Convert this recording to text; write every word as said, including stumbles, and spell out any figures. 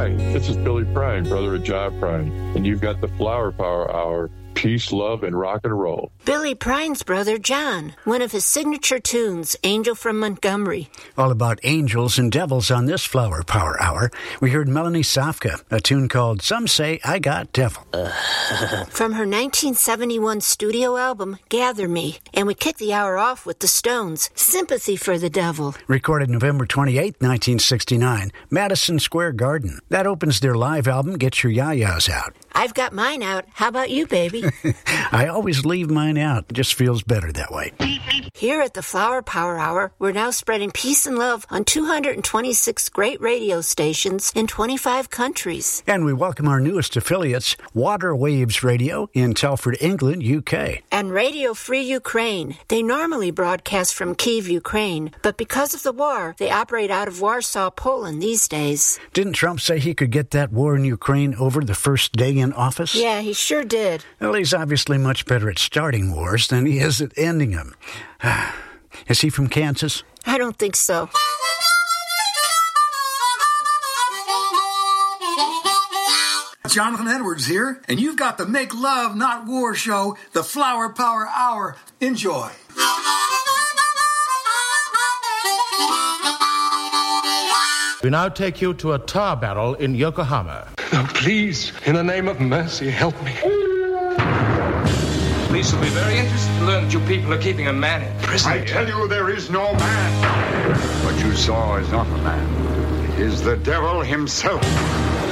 Hi, this is Billy Prine, brother of John Prine, and you've got the Flower Power Hour. Peace, love, and rock and roll. Billy Prine's brother, John, one of his signature tunes, Angel from Montgomery. All about angels and devils on this Flower Power Hour. We heard Melanie Safka, a tune called Some Say I Got Devil. From her nineteen seventy-one studio album, Gather Me. And we kicked the hour off with the Stones, Sympathy for the Devil. Recorded November twenty-eighth, nineteen sixty-nine, Madison Square Garden. That opens their live album, Get Your Ya-Ya's Out. I've got mine out. How about you, baby? I always leave mine out. It just feels better that way. Here at the Flower Power Hour, we're now spreading peace and love on two hundred twenty-six great radio stations in twenty-five countries. And we welcome our newest affiliates, Water Waves Radio in Telford, England, U K. And Radio Free Ukraine. They normally broadcast from Kyiv, Ukraine, but because of the war, they operate out of Warsaw, Poland these days. Didn't Trump say he could get that war in Ukraine over the first day in office? Yeah, he sure did. Well, he's obviously much better at starting wars than he is at ending them. Is he from Kansas? I don't think so. Jonathan Edwards here, and you've got the Make Love Not War show, the Flower Power Hour. Enjoy. We now take you to a tar barrel in Yokohama. Now, please, in the name of mercy, help me. Police will be very interested to learn that you people are keeping a man in prison. I tell you, there is no man. What you saw is not a man. It is the devil himself.